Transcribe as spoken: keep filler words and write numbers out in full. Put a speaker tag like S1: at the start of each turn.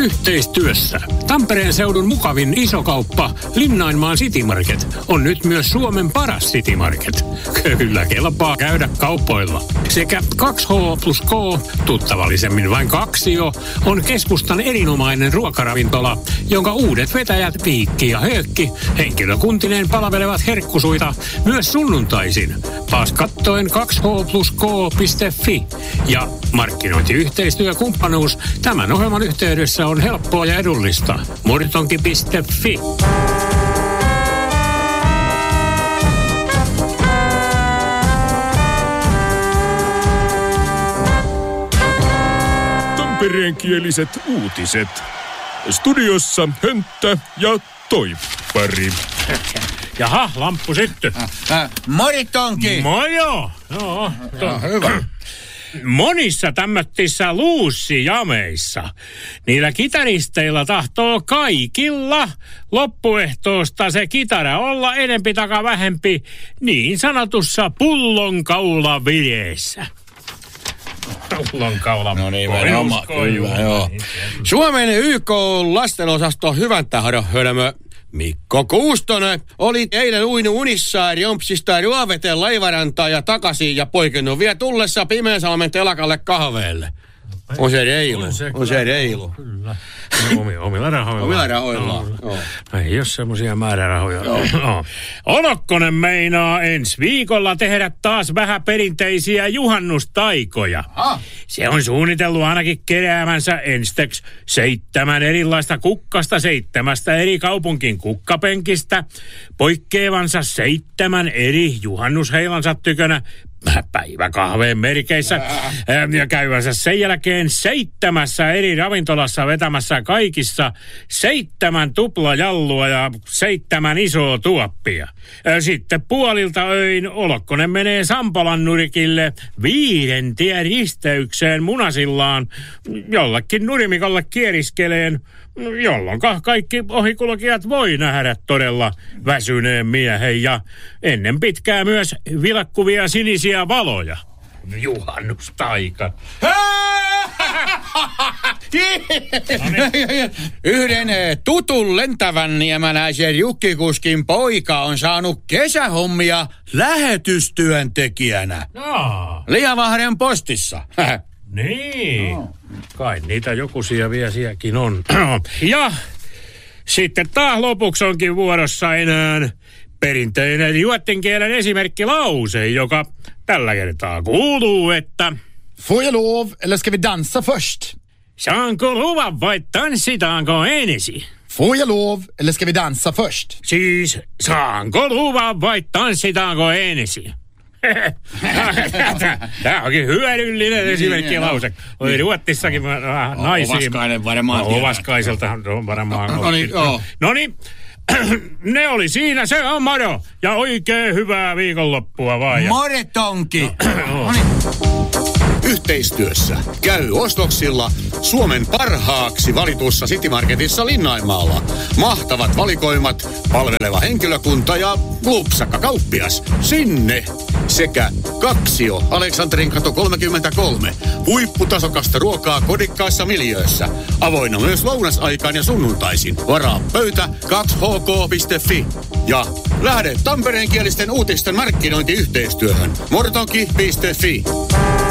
S1: yhteistyössä. Tampereen seudun mukavin isokauppa Linnainmaan City Market on nyt myös Suomen paras City Market. Kyllä kelpaa käydä kaupoilla. Sekä kaksi H plus K, tuttavallisemmin vain Kaksio, on keskustan erinomainen ruokaravintola, jonka uudet vetäjät Viikki ja Höökki henkilökuntineen palvelevat herkkusuita myös sunnuntaisin. Paskattoen kaksi H plus K piste fi ja markkinointiyhteistyökumppanuus tämän ohjelman yhteydessä on helppoa ja edullista. Murtonki piste fi.
S2: Tampereenkieliset uutiset. Studiossa Hönttä ja Toippari.
S1: Jaha, lamppu syttyi.
S3: Äh, äh, Moritonki!
S1: Mojo! Joo,
S3: to- hyvä.
S1: Monissa tämmöttissä luussijameissa, niillä kitaristeilla tahtoo kaikilla loppuehtoosta se kitara olla enempi taka vähempi niin sanotussa pullonkaulavireessä. Pullonkaula.
S3: No niin, oma, kyllä, joo. Suomen Y K-lastenosasto Hyvän tahdon hölmö Mikko Kuustonen oli eilen uinut unissaan Jompsista Ruoveteen laivarantaa ja takaisin ja poikennut vielä tullessa Pimeänsalmen telakalle kahveelle. On se reilu. On se, on se reilu.
S1: Kyllä. Omilla, omilla rahoilla.
S3: Omilla rahoilla.
S1: No, no, ei ole semmoisia määrärahoja. No. Olokkonen meinaa ensi viikolla tehdä taas vähän perinteisiä juhannustaikoja.
S3: Ha?
S1: Se on suunnitellut ainakin keräämänsä ensteksi seitsemän erilaista kukkasta seitsemästä eri kaupunkin kukkapenkistä, poikkeavansa seitsemän eri juhannusheilansa tykönä päiväkahveen merkeissä ja käyvänsä sen jälkeen seitsemässä eri ravintolassa vetämässä kaikissa seitsemän tuplajallua ja seitsemän isoa tuoppia. Sitten puolilta öin Olokkonen menee Sampalan nurikille viiden tien risteykseen munasillaan jollekin nurimikolle kieriskeleen, jolloin kaikki ohikulkijat voi nähdä todella väsyneen miehen ja ennen pitkää myös vilkkuvia sinisiä valoja. Juhannustaika.
S3: Yhden tutun lentävän niemäläisen jukkikuskin poika on saanut kesähommia lähetystyöntekijänä.
S1: No.
S3: Lihavahden postissa.
S1: Niin. No. Kai niitä jokusia viesiäkin on. Ja sitten taas lopuksi onkin vuorossa enää perinteinen juottinkielen esimerkki lause, joka tällä kertaa kuuluu, että
S4: Får jag lov, eller ska vi dansa först?
S1: Saanko luvan vai tanssitaanko ensin?
S4: Får jag lov, eller ska vi dansa först?
S1: Siis saanko luvan vai tanssitaanko ensin? Tämä onkin hyödyllinen esimerkki lause. Oli Ruotsissakin naisia.
S3: Ovaskainen varmaan.
S1: No, Ovaskaiselta on varmaan.
S3: No niin, joo.
S1: No niin, ne oli siinä, se on moro. Ja oikein hyvää viikonloppua vaan.
S3: Moritonki.
S1: No.
S5: Yhteistyössä käy ostoksilla Suomen parhaaksi valitussa City Marketissa Linnainmaalla. Mahtavat valikoimat, palveleva henkilökunta ja Glupsakka kauppias. Sinne! Sekä Kaksio, Aleksanterin katu kolmekymmentäkolme. Huipputasokasta ruokaa kodikkaissa miljöössä. Avoinna myös lounasaikaan ja sunnuntaisin. Varaa pöytä kaksi h k piste fi. Ja lähde tampereenkielisten uutisten markkinointiyhteistyöhön. Mortonki piste fi.